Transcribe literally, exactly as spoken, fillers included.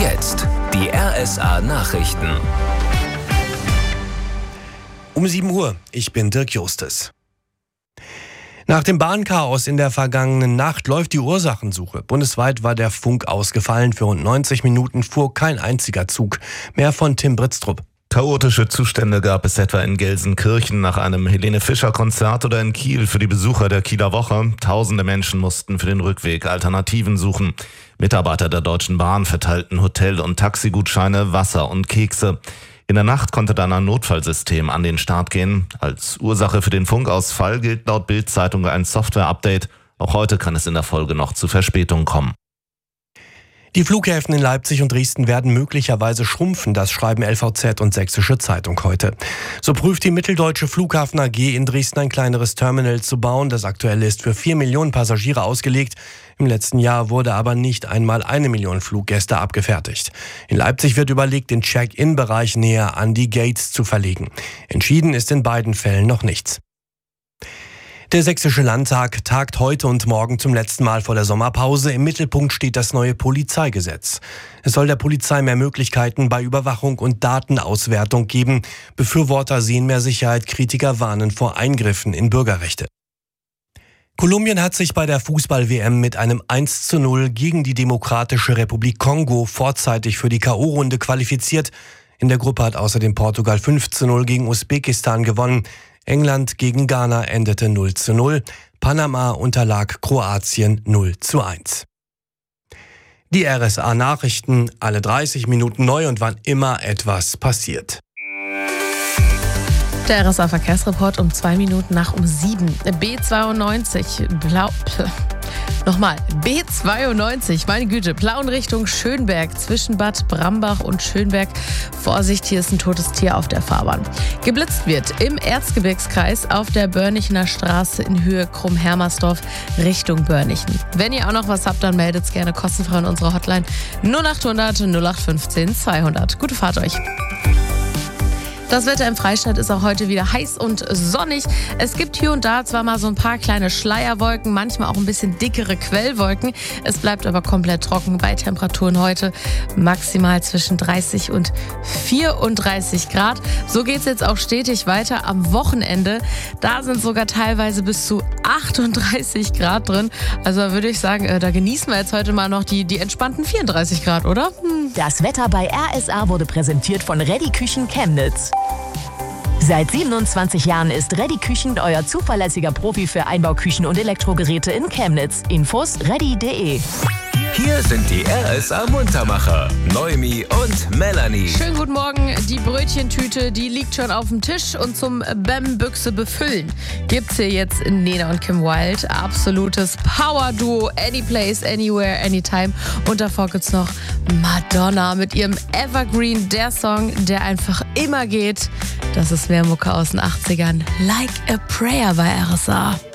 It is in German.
Jetzt die R S A-Nachrichten. Um sieben Uhr, ich bin Dirk Justes. Nach dem Bahnchaos in der vergangenen Nacht läuft die Ursachensuche. Bundesweit war der Funk ausgefallen. Für rund neunzig Minuten fuhr kein einziger Zug. Mehr von Tim Britztrup. Chaotische Zustände gab es etwa in Gelsenkirchen nach einem Helene-Fischer-Konzert oder in Kiel für die Besucher der Kieler Woche. Tausende Menschen mussten für den Rückweg Alternativen suchen. Mitarbeiter der Deutschen Bahn verteilten Hotel- und Taxigutscheine, Wasser und Kekse. In der Nacht konnte dann ein Notfallsystem an den Start gehen. Als Ursache für den Funkausfall gilt laut Bild-Zeitung ein Software-Update. Auch heute kann es in der Folge noch zu Verspätungen kommen. Die Flughäfen in Leipzig und Dresden werden möglicherweise schrumpfen, das schreiben L V Z und Sächsische Zeitung heute. So prüft die Mitteldeutsche Flughafen A G in Dresden ein kleineres Terminal zu bauen. Das aktuelle ist für vier Millionen Passagiere ausgelegt. Im letzten Jahr wurde aber nicht einmal eine Million Fluggäste abgefertigt. In Leipzig wird überlegt, den Check-in-Bereich näher an die Gates zu verlegen. Entschieden ist in beiden Fällen noch nichts. Der Sächsische Landtag tagt heute und morgen zum letzten Mal vor der Sommerpause. Im Mittelpunkt steht das neue Polizeigesetz. Es soll der Polizei mehr Möglichkeiten bei Überwachung und Datenauswertung geben. Befürworter sehen mehr Sicherheit, Kritiker warnen vor Eingriffen in Bürgerrechte. Kolumbien hat sich bei der Fußball-W M mit einem eins zu null gegen die Demokratische Republik Kongo vorzeitig für die K O-Runde qualifiziert. In der Gruppe hat außerdem Portugal fünf zu null gegen Usbekistan gewonnen. England gegen Ghana endete null zu null. Panama unterlag Kroatien null zu eins. Die R S A-Nachrichten, alle dreißig Minuten neu und wann immer etwas passiert. Der R S A-Verkehrsreport um zwei Minuten nach um sieben. B zweiundneunzig, blau... Nochmal, B zweiundneunzig, meine Güte, Plauen Richtung Schönberg, zwischen Bad Brambach und Schönberg. Vorsicht, hier ist ein totes Tier auf der Fahrbahn. Geblitzt wird im Erzgebirgskreis auf der Börnichener Straße in Höhe Krumm-Hermersdorf Richtung Börnichen. Wenn ihr auch noch was habt, dann meldet es gerne kostenfrei an unserer Hotline null acht hundert null acht fünfzehn zweihundert. Gute Fahrt euch! Das Wetter im Freistaat ist auch heute wieder heiß und sonnig. Es gibt hier und da zwar mal so ein paar kleine Schleierwolken, manchmal auch ein bisschen dickere Quellwolken. Es bleibt aber komplett trocken bei Temperaturen heute maximal zwischen dreißig und vierunddreißig Grad. So geht es jetzt auch stetig weiter am Wochenende. Da sind sogar teilweise bis zu achtunddreißig Grad drin. Also da würde ich sagen, da genießen wir jetzt heute mal noch die, die entspannten vierunddreißig Grad, oder? Hm. Das Wetter bei R S A wurde präsentiert von Ready Küchen Chemnitz. Seit siebenundzwanzig Jahren ist Ready Küchen euer zuverlässiger Profi für Einbauküchen und Elektrogeräte in Chemnitz. Infos ready punkt de. Hier sind die R S A-Muntermacher, Noemi und Melanie. Schönen guten Morgen. Die Brötchentüte, die liegt schon auf dem Tisch und zum Bäm-Büchse befüllen gibt's hier jetzt in Nena und Kim Wilde. Absolutes Power-Duo, Anyplace, Anywhere, Anytime. Und davor gibt's noch Madonna mit ihrem Evergreen, der Song, der einfach immer geht. Das ist mehr Mucke aus den achtzigern. Like a Prayer bei R S A.